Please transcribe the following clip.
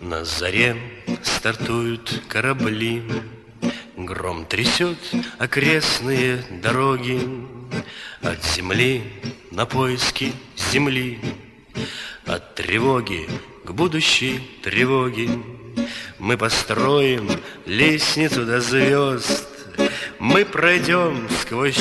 На заре стартуют корабли, гром трясет окрестные дороги. От земли на поиски земли, от тревоги к будущей тревоге. Мы построим лестницу до звезд, мы пройдем сквозь